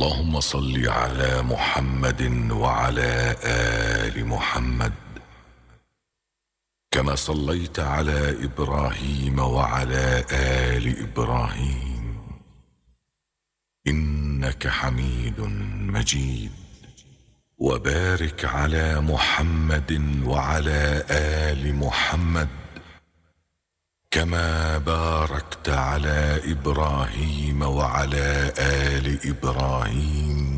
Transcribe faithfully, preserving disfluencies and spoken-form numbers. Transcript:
اللهم صل على محمد وعلى آل محمد كما صليت على إبراهيم وعلى آل إبراهيم إنك حميد مجيد. وبارك على محمد وعلى آل محمد كما باركت على إبراهيم وعلى آل إبراهيم